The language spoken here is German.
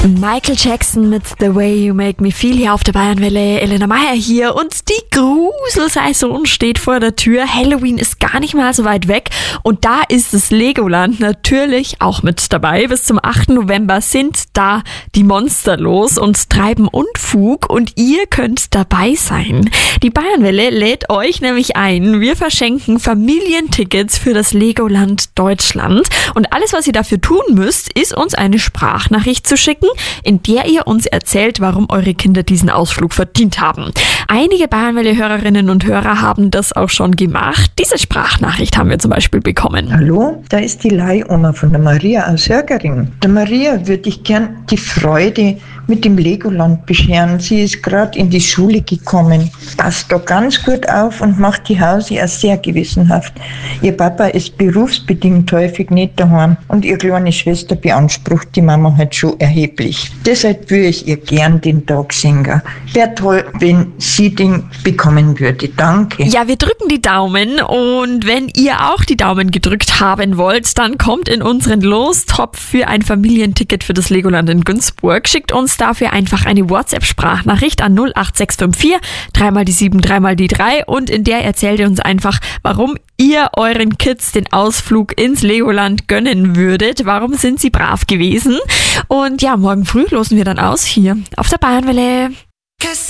Michael Jackson mit The Way You Make Me Feel hier auf der Bayernwelle. Elena Meyer hier und die Gruselsaison steht vor der Tür. Halloween ist gar nicht mal so weit weg und da ist das Legoland natürlich auch mit dabei. Bis zum 8. November sind da die Monster los und treiben Unfug und ihr könnt dabei sein. Die Bayernwelle lädt euch nämlich ein. Wir verschenken Familientickets für das Legoland Deutschland und alles, was ihr dafür tun müsst, ist uns eine Sprachnachricht zu schicken, in der ihr uns erzählt, warum eure Kinder diesen Ausflug verdient haben. Einige Bayernwelle-Hörerinnen und Hörer haben das auch schon gemacht. Diese Sprachnachricht haben wir zum Beispiel bekommen. Hallo, da ist die Leihoma von der Maria aus Hörgering. Der Maria würde ich gern die Freude mit dem Legoland bescheren. Sie ist gerade in die Schule gekommen, passt da ganz gut auf und macht die Hausi auch sehr gewissenhaft. Ihr Papa ist berufsbedingt häufig nicht daheim und ihre kleine Schwester beansprucht die Mama halt schon erheblich. Deshalb würde ich ihr gern den Tag singen. Wäre toll, wenn sie den bekommen würde. Danke. Ja, wir drücken die Daumen und wenn ihr auch die Daumen gedrückt haben wollt, dann kommt in unseren Lostopf für ein Familienticket für das Legoland in Günzburg. Schickt uns dafür einfach eine WhatsApp-Sprachnachricht an 08654 3 die 7 3 die 3 und in der erzählt ihr uns einfach, warum ihr euren Kids den Ausflug ins Legoland gönnen würdet. Warum sind sie brav gewesen? Und ja, morgen früh losen wir dann aus hier auf der Bayernwelle.